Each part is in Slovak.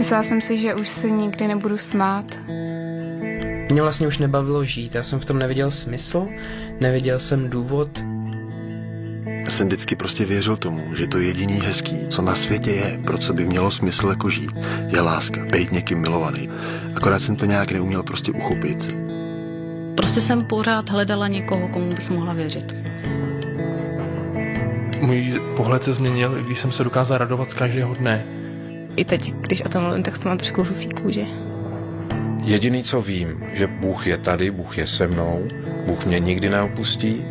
Myslela jsem si, že už se nikdy nebudu smát. Mě vlastně už nebavilo žít, já jsem v tom neviděl smysl, neviděl jsem důvod. Já jsem vždycky prostě věřil tomu, že to jediný hezký, co na světě je, pro co by mělo smysl jako žít, je láska, být někým milovaný. Akorát jsem to nějak neuměl prostě uchopit. Prostě jsem pořád hledala někoho, komu bych mohla věřit. Můj pohled se změnil, když jsem se dokázal radovat z každého dne. I teď, když o tom mluvím, tak jsem mám trošku husí kůži. Jediný, co vím, že Bůh je tady, Bůh je se mnou, Bůh mě nikdy neopustí.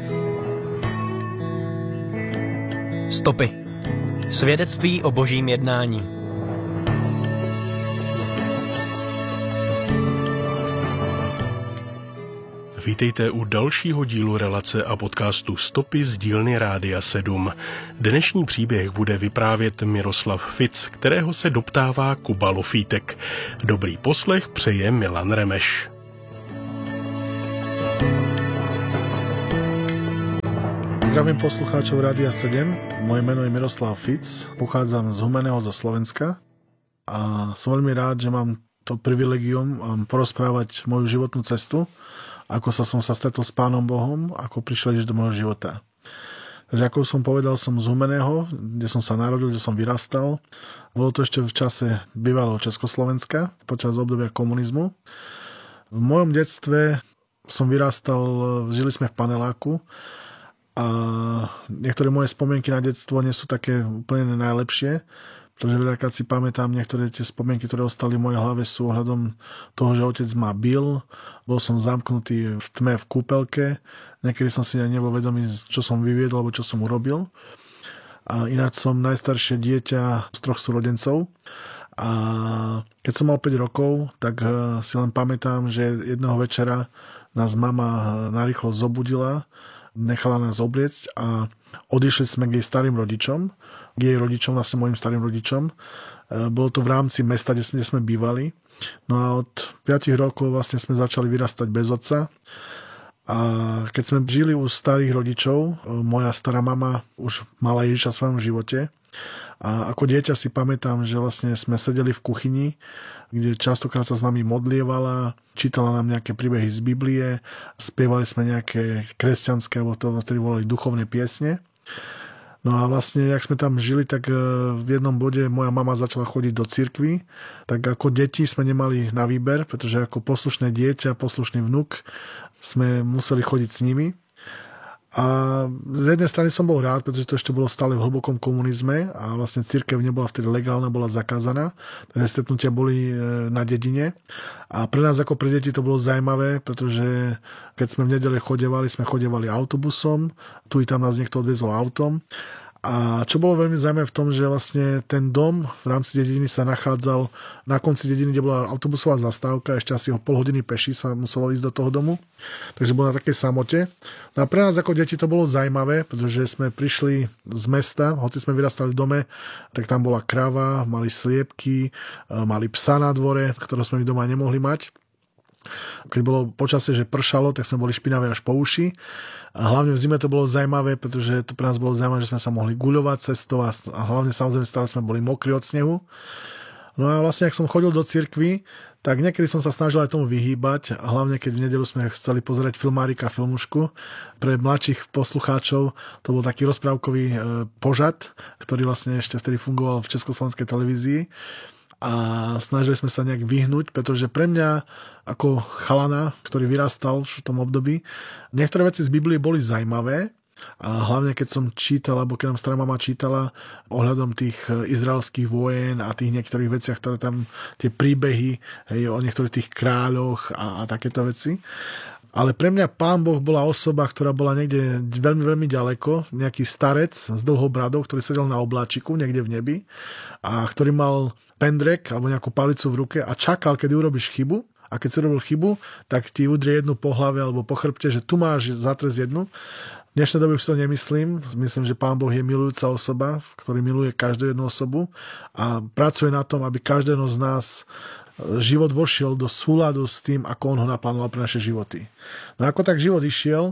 Stopy. Svědectví o božím jednání. Vítejte u dalšího dílu relace a podcastu Stopy z dílny Rádia 7. Dnešní příběh bude vyprávět Miroslav Fic, kterého se doptává Kuba Lofítek. Dobrý poslech přeje Milan Remeš. Zdravím poslucháčov Rádia 7. Moje meno je Miroslav Fic, pochádzam z Humenného zo Slovenska a som veľmi rád, že mám to privilegium porozprávať moju životnú cestu, ako som sa stretol s Pánom Bohom, ako prišiel Ježiš do môjho života. Takže ako som povedal, som z Humenného, kde som sa narodil, kde som vyrastal. Bolo to ešte v čase bývalého Československa, počas obdobia komunizmu. V mojom detstve som vyrastal, žili sme v paneláku a niektoré moje spomienky na detstvo nie sú také úplne najlepšie, pretože veľakrát si pamätám niektoré tie spomienky, ktoré ostali v mojej hlave, sú ohľadom toho, že otec ma bil, bol som zamknutý v tme v kúpelke, niekedy som si ani nebol vedomý, čo som vyviedol alebo čo som urobil. A ináč som najstaršie dieťa z 3 súrodencov a keď som mal 5 rokov, tak si len pamätám, že jedného večera nás mama narýchlo zobudila, nechala nás obliecť a odišli sme k jej starým rodičom, k jej rodičom, vlastne mojim starým rodičom. Bolo to v rámci mesta, kde sme bývali. No a od 5 rokov vlastne sme začali vyrastať bez otca. A keď sme žili u starých rodičov, moja stará mama už mala Ježiša v svojom živote. A ako dieťa si pamätám, že vlastne sme sedeli v kuchyni, kde častokrát sa s nami modlievala, čítala nám nejaké príbehy z Biblie, spievali sme nejaké kresťanské, alebo to, ktorí volali duchovné piesne. No a vlastne, jak sme tam žili, tak v jednom bode moja mama začala chodiť do cirkvi. Tak ako deti sme nemali na výber, pretože ako poslušné dieťa, poslušný vnuk sme museli chodiť s nimi. A z jednej strany som bol rád, pretože to ešte bolo stále v hlbokom komunizme a vlastne cirkev nebola vtedy legálna, bola zakázaná. Takže stretnutia boli na dedine. A pre nás ako pre deti to bolo zaujímavé, pretože keď sme v nedele sme chodevali autobusom, tu i tam nás niekto odviezol autom. A čo bolo veľmi zaujímavé v tom, že vlastne ten dom v rámci dediny sa nachádzal na konci dediny, kde bola autobusová zastávka, ešte asi o pol hodiny peši sa muselo ísť do toho domu, takže bolo na takej samote. No a pre nás ako deti to bolo zaujímavé, pretože sme prišli z mesta, hoci sme vyrastali v dome, tak tam bola krava, mali sliepky, mali psa na dvore, ktorého sme doma nemohli mať. Keď bolo počasie, že pršalo, tak sme boli špinavé až po uši. A hlavne v zime to bolo zaujímavé, pretože to pre nás bolo zaujímavé, že sme sa mohli guľovať, cestovať a hlavne samozrejme stále sme boli mokrí od snehu. No a vlastne, ak som chodil do cirkvi, tak niekedy som sa snažil aj tomu vyhýbať, a hlavne keď v nedeľu sme chceli pozerať filmárika filmušku. Pre mladších poslucháčov to bol taký rozprávkový pořad, ktorý vlastne ešte vtedy fungoval v československej televízii. A snažili sme sa nejak vyhnúť, pretože pre mňa ako chalana, ktorý vyrastal v tom období, niektoré veci z Biblie boli zaujímavé a hlavne keď som čítal, alebo keď nám stará mama čítala ohľadom tých izraelských vojen a tých niektorých veciach, ktoré tam, tie príbehy, hej, o niektorých tých kráľoch a takéto veci. Ale pre mňa Pán Boh bola osoba, ktorá bola niekde veľmi, veľmi ďaleko, nejaký starec s dlhou bradou, ktorý sedel na obláčiku niekde v nebi a ktorý mal pendrek alebo nejakú palicu v ruke a čakal, kedy urobíš chybu. A keď si urobil chybu, tak ti udrie jednu po hlave alebo po chrbte, že tu máš zatrest jednu. V dnešnej dobe už si to nemyslím. Myslím, že Pán Boh je milujúca osoba, ktorý miluje každú jednu osobu a pracuje na tom, aby každého z nás život vošiel do súladu s tým, ako on ho naplánoval pre naše životy. No ako tak život išiel,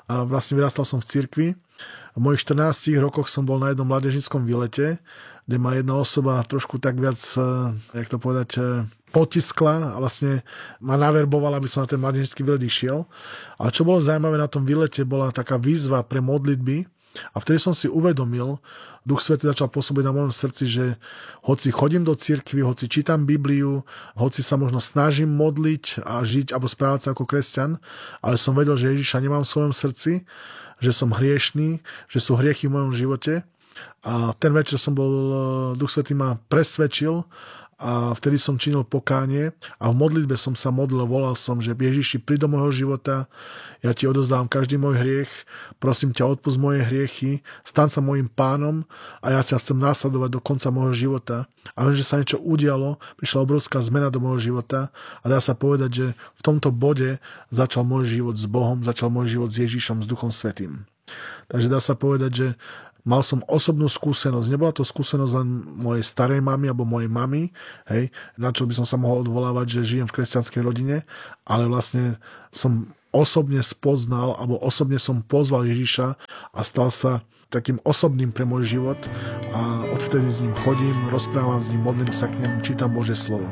a vlastne vyrastal som v cirkvi. V mojich 14 rokoch som bol na jednom mládežníckom výlete, kde ma jedna osoba trošku tak viac, jak to povedať, potiskla a vlastne ma naverbovala, aby som na ten mládežnícky výlet išiel. Ale čo bolo zaujímavé na tom výlete, bola taká výzva pre modlitby. A vtedy som si uvedomil, Duch Svätý začal pôsobiť na mojom srdci, že hoci chodím do cirkvi, hoci čítam Bibliu, hoci sa možno snažím modliť a žiť alebo správať sa ako kresťan, ale som vedel, že Ježiša nemám v svojom srdci, že som hriešný, že sú hriechy v mojom živote. A ten večer Duch Svätý ma presvedčil a vtedy som činil pokánie a v modlitbe som sa modlil, volal som, že Ježiši, príď do môjho života, ja ti odovzdávam každý môj hriech, prosím ťa, odpusť moje hriechy, staň sa môjim pánom a ja ťa chcem následovať do konca môjho života. A viem, že sa niečo udialo, prišla obrovská zmena do môjho života a dá sa povedať, že v tomto bode začal môj život s Bohom, začal môj život s Ježišom, s Duchom Svätým. Takže dá sa povedať, že mal som osobnú skúsenosť. Nebola to skúsenosť len mojej starej mamy alebo mojej mamy, hej, na čo by som sa mohol odvolávať, že žijem v kresťanskej rodine, ale vlastne som osobne spoznal alebo osobne som pozval Ježiša a stal sa takým osobným pre môj život a odtedy s ním chodím, rozprávam s ním, modlím sa k nemu, čítam Božie slovo.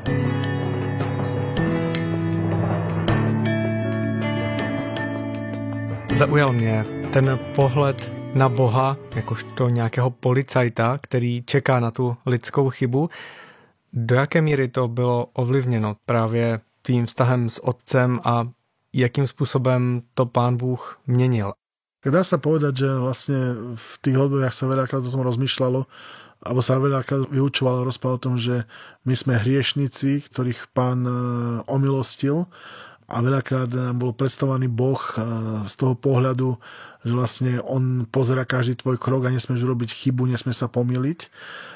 Zaujal mě ten pohled na Boha, jakožto nějakého policajta, který čeká na tu lidskou chybu. Do jaké míry to bylo ovlivněno právě tvým vztahem s otcem a jakým způsobem to Pán Bůh měnil? Dá sa povedať, že vlastne v tých obdobiach sa veľakrát o tom rozmýšľalo, alebo sa veľakrát vyučovalo, rozprávalo o tom, že my sme hriešnici, ktorých Pán omilostil. A veľakrát nám bol predstavovaný Boh z toho pohľadu, že vlastne on pozerá každý tvoj krok a nesmieš urobiť chybu, nesmieš sa pomýliť.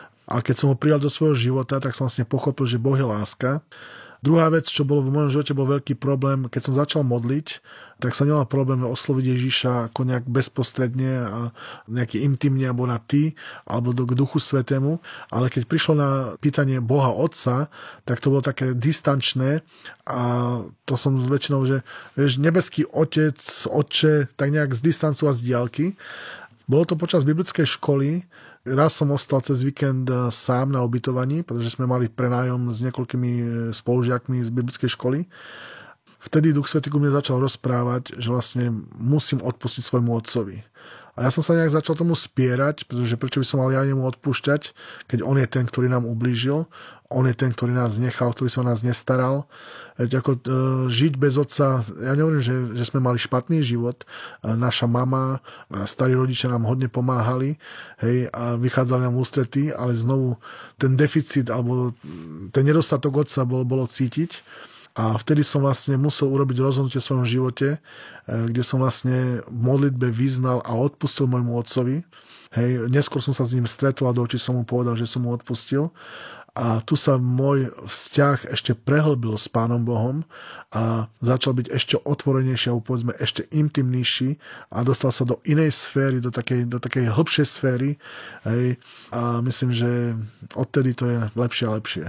A keď som ho prijal do svojho života, tak som vlastne pochopil, že Boh je láska. Druhá vec, čo bolo v mojom živote, bol veľký problém, keď som začal modliť, tak som nemal problém osloviť Ježiša ako nejak bezprostredne a nejaký intimne alebo na ty, alebo k Duchu Svätému, ale keď prišlo na pýtanie Boha Otca, tak to bolo také distančné a to som väčšinou, že vieš, nebeský Otec, Otče, tak nejak z distancu a z diaľky. Bolo to počas biblickej školy. Raz som ostal cez víkend sám na ubytovaní, pretože sme mali prenájom s niekoľkými spolužiakmi z biblickej školy. Vtedy Duch Svätý ku mne začal rozprávať, že vlastne musím odpustiť svojmu otcovi. A ja som sa nejak začal tomu spierať, pretože prečo by som mal ja nemu odpúšťať, keď on je ten, ktorý nám ublížil, on je ten, ktorý nás nechal, ktorý sa o nás nestaral. Veď ako žiť bez otca, ja nehovorím, že sme mali špatný život, naša mama, starí rodičia nám hodne pomáhali, hej, a vychádzali nám v ústretí, ale znovu ten deficit alebo ten nedostatok otca bolo cítiť. A vtedy som vlastne musel urobiť rozhodnutie v svojom živote, kde som vlastne v modlitbe vyznal a odpustil môjmu otcovi. Hej, neskôr som sa s ním stretol a do očí som mu povedal, že som mu odpustil. A tu sa môj vzťah ešte prehlbil s Pánom Bohom a začal byť ešte otvorenejší, alebo povedzme ešte intimnejší a dostal sa do inej sféry, do takej hĺbšej sféry. Hej, a myslím, že odtedy to je lepšie a lepšie.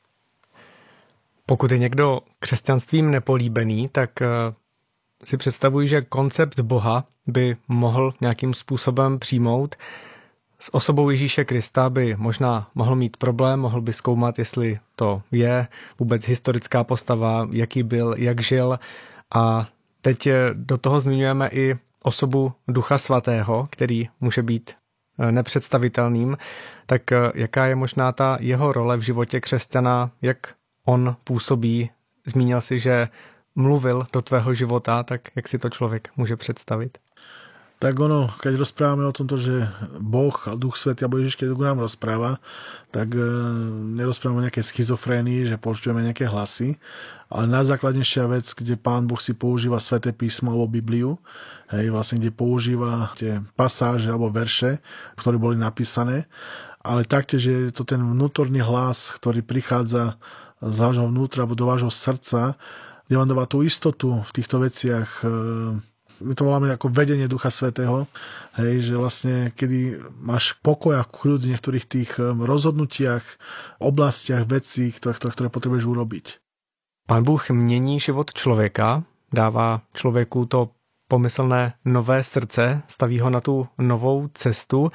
Pokud je někdo křesťanstvím nepolíbený, tak si představuji, že koncept Boha by mohl nějakým způsobem přijmout. S osobou Ježíše Krista by možná mohl mít problém, mohl by zkoumat, jestli to je vůbec historická postava, jaký byl, jak žil. A teď do toho zmiňujeme i osobu Ducha Svatého, který může být nepředstavitelným. Tak jaká je možná ta jeho role v životě křesťana, jak on působí? Zmínil si, že mluvil do tvého života, tak jak si to člověk může představit? Tak ono, keď rozprávame o tomto, že Boh, Duch Svätý alebo Ježiš, keď nám rozpráva, tak nerozprávame o nejakej schizofrénii, že počujeme nejaké hlasy, ale najzákladnejšia vec, kde Pán Boh si používa Sväté písmo alebo Bibliu, hej, vlastne kde používa tie pasáže alebo verše, ktoré boli napísané, ale taktiež je to ten vnútorný hlas, ktorý prichádza z vášho vnútra alebo do vášho srdca, kde vám dáva tú istotu v týchto veciach. My to voláme ako vedenie Ducha Svätého, hej, že vlastne, kedy máš pokoj a kľud v niektorých tých rozhodnutiach, oblastiach, vecí, ktoré potrebuješ urobiť. Pán Bůh mění život člověka, dává člověku to pomyslné nové srdce, staví ho na tu novou cestu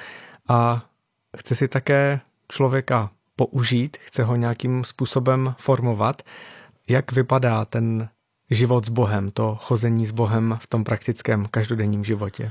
a chce si také člověka použít, chce ho nějakým způsobem formovat. Jak vypadá ten život s Bohem, to chození s Bohem v tom praktickém každodenním životě?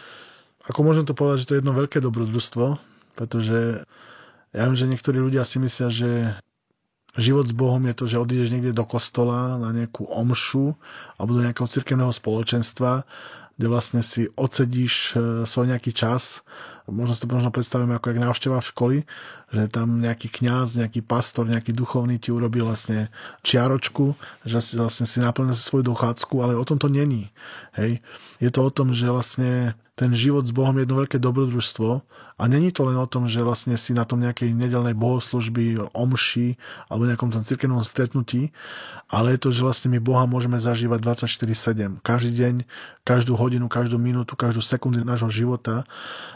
Ako môžem to povedať, že to je jedno veľké dobrodružstvo, pretože ja viem, že niektorí ľudia si myslia, že život s Bohom je to, že odídeš niekde do kostola na nejakú omšu alebo do nejakého cirkevného spoločenstva, kde vlastne si odsedíš svoj nejaký čas. Možno si to predstavíme ako návšteva v školy, že tam nejaký kňaz, nejaký pastor, nejaký duchovný ti urobí vlastne čiaročku, že vlastne si naplňa svoju dochádzku, ale o tom to není. Hej. Je to o tom, že vlastne ten život s Bohom je jedno veľké dobrodružstvo a není to len o tom, že vlastne si na tom nejakej nedeľnej bohoslúžby, omši alebo nejakom tom cirkevnom stretnutí, ale je to, že vlastne my Boha môžeme zažívať 24/7. Každý deň, každú hodinu, každú minútu, každú sekundu nášho života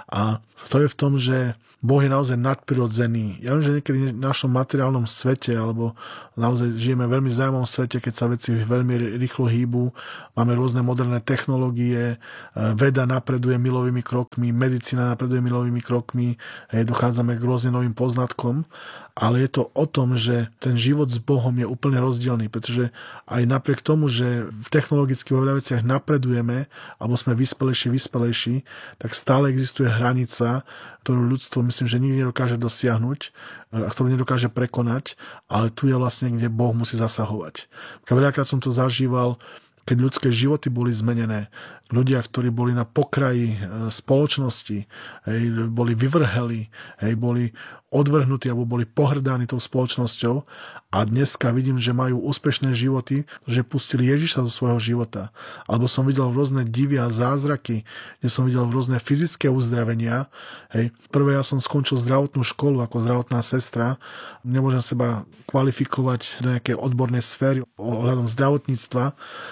a to je v tom, že Boh je naozaj nadprirodzený. Ja viem, že niekedy v našom materiálnom svete, alebo naozaj žijeme v veľmi zaujímavom svete, keď sa veci veľmi rýchlo hýbu, máme rôzne moderné technológie, veda napreduje milovými krokmi, medicína napreduje milovými krokmi, dochádzame k rôznym novým poznatkom, ale je to o tom, že ten život s Bohom je úplne rozdielný, pretože aj napriek tomu, že technologicky vo veľa veciach napredujeme, alebo sme vyspelejší, tak stále existuje hranica, ktorú ľudstvo myslím, že nikdy nedokáže dosiahnuť, ktorú nedokáže prekonať, ale tu je vlastne, kde Boh musí zasahovať. Veľakrát som to zažíval, keď ľudské životy boli zmenené. Ľudia, ktorí boli na pokraji spoločnosti, boli vyvrheli, boli odvrhnutí alebo boli pohrdaní tou spoločnosťou a dneska vidím, že majú úspešné životy, že pustili Ježiša do svojho života. Alebo som videl rôzne divy a zázraky, kde som videl rôzne fyzické uzdravenia. Prvé ja som skončil zdravotnú školu ako zdravotná sestra. Nemôžem seba kvalifikovať do nejakej odbornej sféry ohľadom zdravotníctva.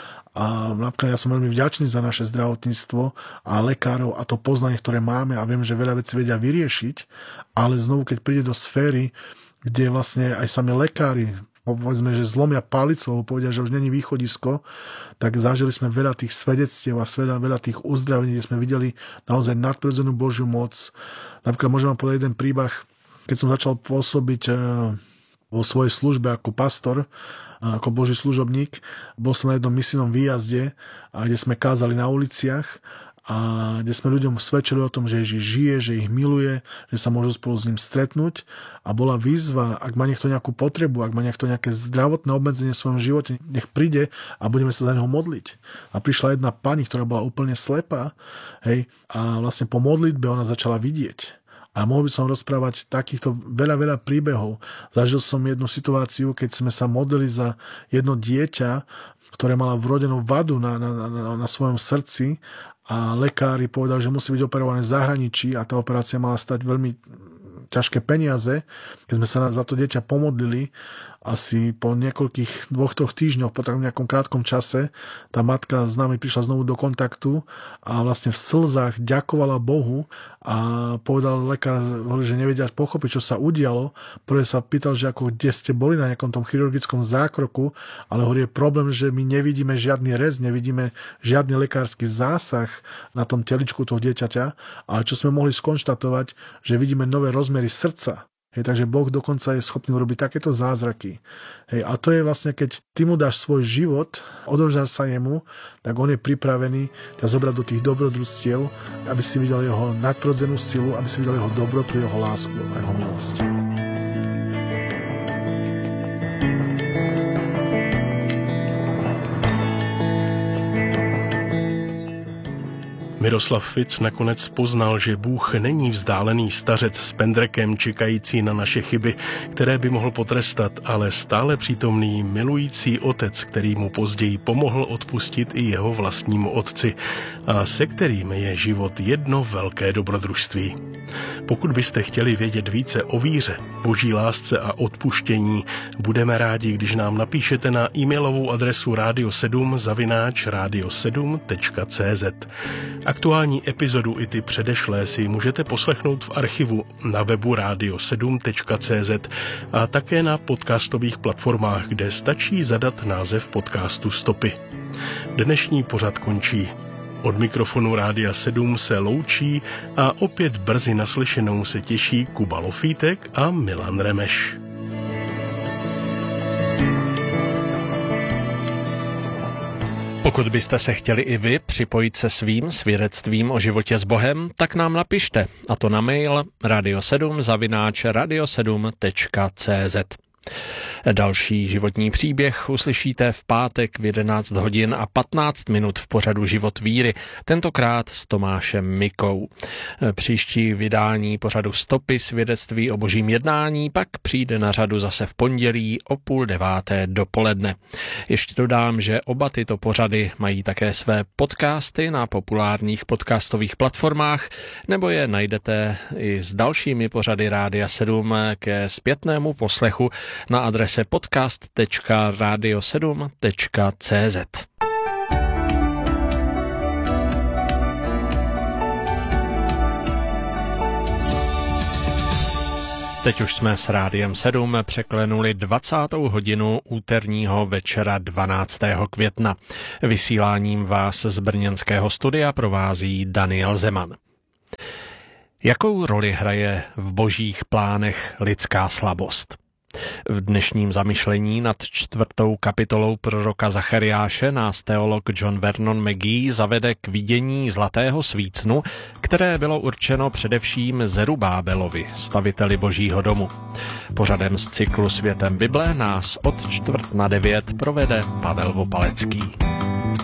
A napríklad ja som veľmi vďačný za naše zdravotníctvo a lekárov a to poznanie, ktoré máme a viem, že veľa vecí vedia vyriešiť, ale znovu, keď príde do sféry, kde vlastne aj sami lekári povedzme, že zlomia palicu, povedia, že už není východisko, tak zažili sme veľa tých svedectiev a veľa tých uzdravení, kde sme videli naozaj nadprirodzenú Božiu moc. Napríklad môžem vám povedať jeden príbeh, keď som začal pôsobiť vo svojej službe ako pastor, ako Boží služobník. Bol som na jednom misijnom výjazde, kde sme kázali na uliciach a kde sme ľuďom svedčili o tom, že Ježiš žije, že ich miluje, že sa môžu spolu s ním stretnúť a bola výzva, ak má niekto nejakú potrebu, ak má niekto nejaké zdravotné obmedzenie v svojom živote, nech príde a budeme sa za neho modliť. A prišla jedna pani, ktorá bola úplne slepá, a vlastne po modlitbe ona začala vidieť. A mohol by som rozprávať takýchto veľa príbehov. Zažil som jednu situáciu, keď sme sa modlili za jedno dieťa, ktoré mala vrodenú vadu na svojom srdci a lekári povedali, že musí byť operované v zahraničí a tá operácia mala stať veľmi ťažké peniaze. Keď sme sa za to dieťa pomodlili, asi po niekoľkých 2-3 týždňoch, po takom nejakom krátkom čase, tá matka s nami prišla znovu do kontaktu a vlastne v slzách ďakovala Bohu a povedal lekár, že nevedia pochopiť, čo sa udialo. Prvé sa pýtal, že ako kde ste boli na nejakom tom chirurgickom zákroku, ale hovorí, je problém, že my nevidíme žiadny rez, nevidíme žiadny lekársky zásah na tom teličku toho dieťaťa, ale čo sme mohli skonštatovať, že vidíme nové rozmery srdca. Takže Boh dokonca je schopný urobiť takéto zázraky. A to je vlastne, keď ty mu dáš svoj život, odovzdáš sa jemu, tak on je pripravený ťa zobrať do tých dobrodružstiev, aby si videl jeho nadprirodzenú silu, aby si videl jeho dobrotu, jeho lásku a jeho milosť. Miroslav Fitz nakonec poznal, že Bůh není vzdálený stařec s pendrekem čekající na naše chyby, které by mohl potrestat, ale stále přítomný milující otec, který mu později pomohl odpustit i jeho vlastnímu otci a se kterým je život jedno velké dobrodružství. Pokud byste chtěli vědět více o víře, boží lásce a odpuštění, budeme rádi, když nám napíšete na e-mailovou adresu radio7@radio7.cz. Aktuální epizodu i ty předešlé si můžete poslechnout v archivu na webu radio7.cz a také na podcastových platformách, kde stačí zadat název podcastu Stopy. Dnešní pořad končí. Od mikrofonu Rádia 7 se loučí a opět brzy naslyšenou se těší Kuba Lofítek a Milan Remeš. Pokud byste se chtěli i vy připojit se svým svědectvím o životě s Bohem, tak nám napište, a to na mail radio7@radio7.cz. Další životní příběh uslyšíte v pátek v 11 hodin a 15 minut v pořadu Život víry, tentokrát s Tomášem Mikou. Příští vydání pořadu Stopy svědectví o božím jednání pak přijde na řadu zase v pondělí o 8:30 dopoledne. Ještě dodám, že oba tyto pořady mají také své podcasty na populárních podcastových platformách, nebo je najdete i s dalšími pořady Rádia 7 ke zpětnému poslechu na adrese podcast.radio7.cz. Teď už jsme s Rádiem 7 překlenuli 20. hodinu úterního večera 12. května. Vysíláním vás z brněnského studia provází Daniel Zeman. Jakou roli hraje v božích plánech lidská slabost? V dnešním zamyšlení nad 4. kapitolou proroka Zachariáše nás teolog John Vernon McGee zavede k vidění zlatého svícnu, které bylo určeno především Zerubábelovi, staviteli Božího domu. Pořadem z cyklu Světem Bible nás od 8:45 provede Pavel Vopalecký.